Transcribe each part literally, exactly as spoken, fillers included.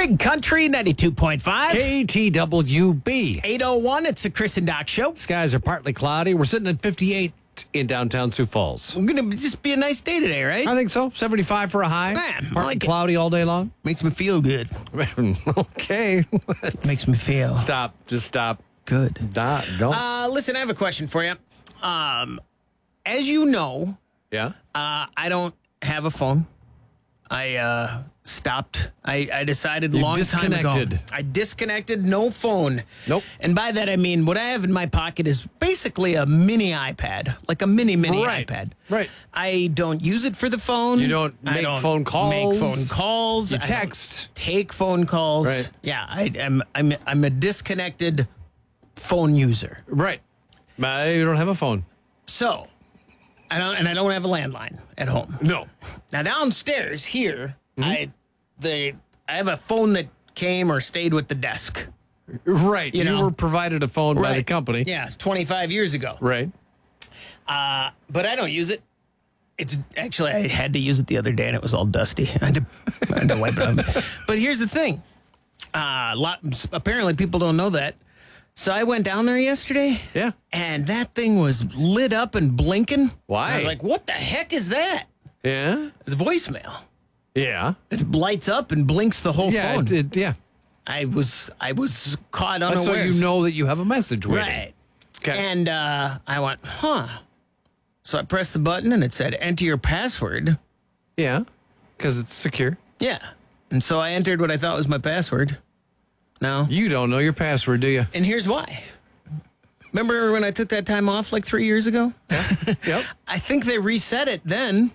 Big Country ninety-two point five. K T W B. eight oh one, it's the Chris and Doc Show. Skies are partly cloudy. We're sitting at fifty-eight in downtown Sioux Falls. It's going to just be a nice day today, right? I think so. seventy-five for a high. Man, I partly like it. cloudy all day long. Makes me feel good. Okay. Makes me feel Stop. Just stop. good. Stop. Don't. Uh, listen, I have a question for you. Um, as you know, yeah? uh, I don't have a phone. I uh, stopped. I, I decided a You long time ago. disconnected. I disconnected, no phone. Nope. And by that I mean what I have in my pocket is basically a mini iPad, like a mini mini Right. iPad. Right. I don't use it for the phone. You don't I make don't phone calls. Make phone calls. You I don't text. take phone calls. Right. Yeah, I, I'm I'm I'm a disconnected phone user. Right. Uh, you don't have a phone. So, I don't, and I don't have a landline at home. No. Now downstairs here, Mm-hmm. I the I have a phone that came or stayed with the desk. Right. You You, know. were provided a phone by the company. Yeah, twenty-five years ago. Right. Uh, but I don't use it. It's actually I had to use it the other day and it was all dusty. I had to, I had to wipe it off. But here's the thing. Uh, lot, apparently people don't know that. So I went down there yesterday. Yeah. And that thing was lit up and blinking. Why? I was like, what the heck is that? Yeah. It's voicemail. Yeah. It lights up and blinks the whole Yeah. phone. It, it, yeah. I was I was caught That's so unawares. you know that you have a message waiting. Right. Okay. And uh, I went, huh. So I pressed the button and it said, enter your password. Yeah. Because it's secure. Yeah. And so I entered what I thought was my password. No. You don't know your password, do you? And here's why. Remember when I took that time off like three years ago? Yep. I think they reset it then.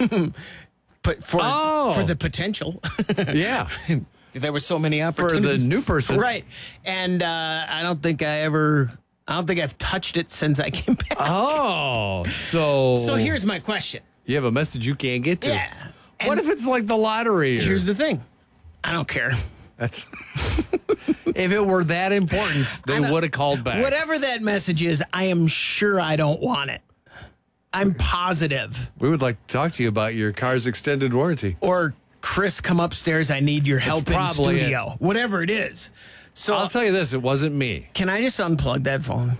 But for Oh. for the potential. Yeah. There were so many For opportunities. the new person. Right. And uh, I don't think I ever, I don't think I've touched it since I came back. Oh. So. So here's my question. You have a message you can't get to. Yeah. What And if it's like the lottery? or- Here's the thing. I don't care. That's. If it were that important, they I don't- would have called back. Whatever that message is, I am sure I don't want it. I'm positive. We would like to talk to you about your car's extended warranty. Or Chris, come upstairs. I need your help in probably studio. Whatever it is. So I'll tell you this: it wasn't me. can I just unplug that phone?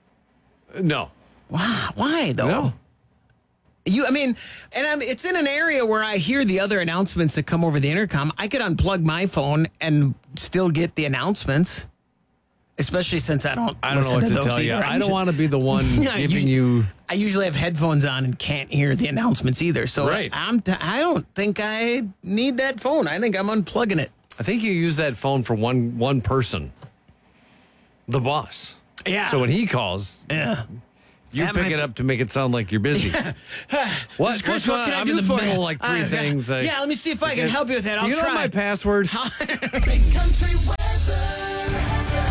No. Wow. Why though? No. You, I mean, and I'm, it's in an area where I hear the other announcements that come over the intercom. I could unplug my phone and still get the announcements, especially since I don't. I don't know listen what to those tell you. either. I don't usually- want to be the one Yeah, giving usually- you. I usually have headphones on and can't hear the announcements either. So Right. I'm. T- I don't think I need that phone. I think I'm unplugging it. I think you use that phone for one one person, the boss. Yeah. So when he calls, Yeah. you That pick might it be- up to make it sound like you're busy. What? Chris, What's what going on? can I I'm do in the for middle you? of like three Uh, things. I- yeah, let me see if I can help you with that. I'll Do you try. know my password? Big Country weather.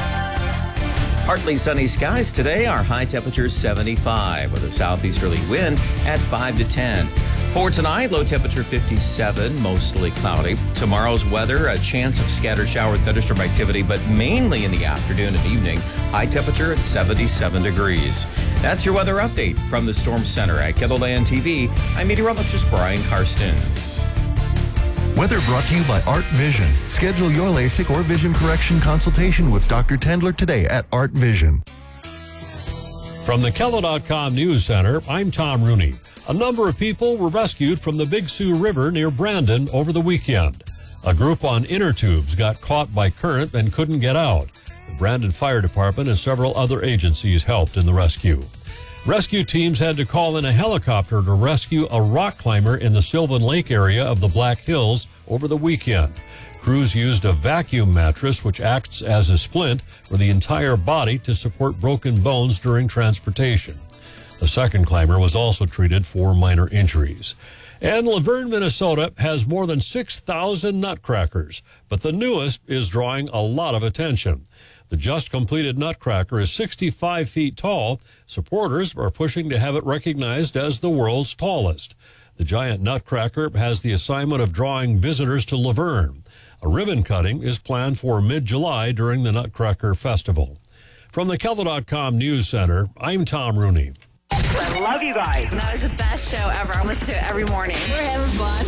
Partly sunny skies today. Our high temperature is seventy-five with a southeasterly wind at five to ten. For tonight, low temperature fifty-seven, mostly cloudy. Tomorrow's weather, a chance of scattered shower thunderstorm activity, but mainly in the afternoon and evening. High temperature at seventy-seven degrees. That's your weather update from the Storm Center at KENDLE T V. I'm meteorologist Brian Karstens. Weather brought to you by Art Vision. Schedule your LASIK or vision correction consultation with Doctor Tendler today at Art Vision. From the Kello dot com News Center, I'm Tom Rooney. A number of people were rescued from the Big Sioux River near Brandon over the weekend. A group on inner tubes got caught by current and couldn't get out. The Brandon Fire Department and several other agencies helped in the rescue. Rescue teams had to call in a helicopter to rescue a rock climber in the Sylvan Lake area of the Black Hills over the weekend. Crews used a vacuum mattress, which acts as a splint for the entire body to support broken bones during transportation. The second climber was also treated for minor injuries. And Laverne, Minnesota has more than six thousand nutcrackers, but the newest is drawing a lot of attention. The just completed nutcracker is sixty-five feet tall. Supporters are pushing to have it recognized as the world's tallest. The giant nutcracker has the assignment of drawing visitors to Laverne. A ribbon cutting is planned for mid-July during the Nutcracker Festival. From the Kello dot com News Center, I'm Tom Rooney. I love you guys. That was the best show ever. I listen to it every morning. We're having fun.